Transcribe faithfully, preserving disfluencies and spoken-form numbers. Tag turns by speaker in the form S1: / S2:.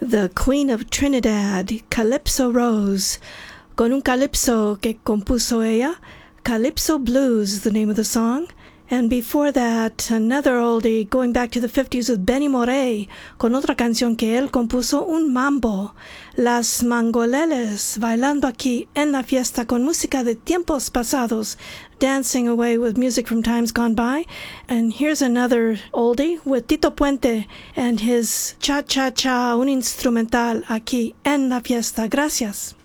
S1: the Queen of Trinidad, Calypso Rose, con un calypso que compuso ella, Calypso Blues, the name of the song. And before that, another oldie going back to the fifties with Benny Moré, con otra canción que él compuso, un mambo. Las Mangoleles, bailando aquí en la fiesta con música de tiempos pasados, dancing away with music from times gone by. And here's another oldie with Tito Puente and his Cha Cha Cha, un instrumental aquí en la fiesta. Gracias.